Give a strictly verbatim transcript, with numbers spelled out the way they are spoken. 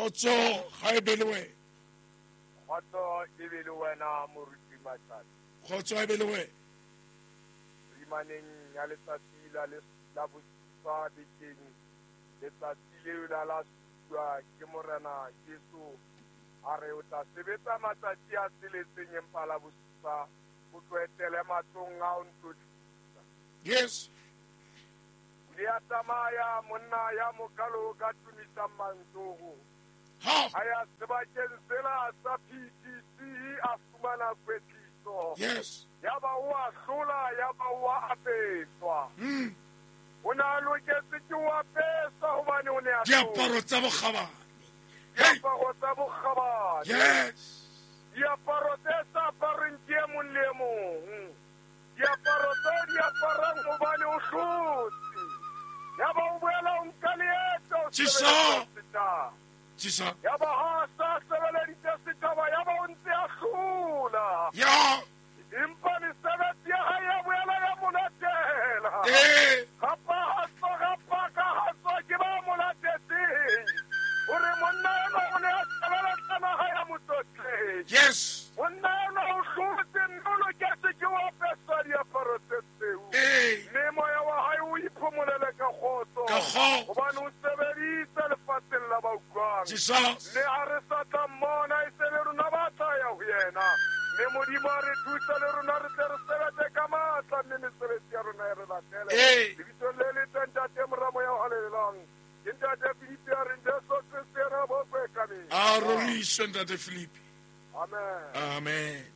Kgotso ga e be le wena. Kgotso e be le wena moruti Matladi. Kgotso e be le wena. Rimaneng ya letsatsi la la bosupa bekeng letsatsi leo la la supa ke morena Jesu a re o tla sebetsa matsatsi a tsheletseng empa la bosupa o tlo etele matlong a o ntlo thusa. Yes. Le a tsamaya monna ya mokalo ka tumisang mantsogo. Ha. A ya sebakeng sela sa P T C a fumana kwetliso. Yes. Ya ba o a hlola ya ba o a apeswa. Mm. O na loketse ke o apesa hobane o ne a Diaparo tsa bokgabane. diaparo tsa bokgabane. Yes. Diaparo tse sa apareng ke e mong le e mong. Diaparo tse di aparang hobane o hlotse. Ya ba o boela o nka leeto o Tjisa. sebeletsa setjhaba. Tjisa. Ya ba ha sa sebeleditse setjhaba ya ba o ntse a hlola. Ya. Empa mesebetsi ya hae ya boela ya monatela. Eh. Gapa hatso gapa ka hatso ke ba molatetseng. Hore monna eno o ne a sebeletsa naha ya motsotleng. Yes. Monna eno o hlotse mme o loketse ke o apesa diaparo tse tseo. Eh. Mme moya wa hae o iphomolele ka kgotso. Ka kgotso. Hobane o sebeditse lefatsheng la ba utlwang. Jesus. Mme a re sa tla mmona e se le rona ba tla ya ho yena. Mme Modimo a re thusa le rona re tle re sebetse ka matla mme mesebetsi ya rona e re latele. Eh. Lebitsong le letseng ntate moramo ya o halelelang. Ke ntate Filipi a reng Jesu Kriste yena bo kwe kameng. A roriswe ntate Filipi. Amen. Amen.